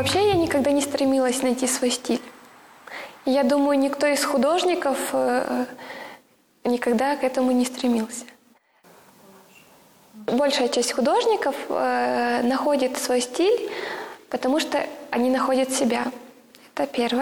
Вообще я никогда не стремилась найти свой стиль. Я думаю, никто из художников никогда к этому не стремился. Большая часть художников находит свой стиль, потому что они находят себя. Это первое.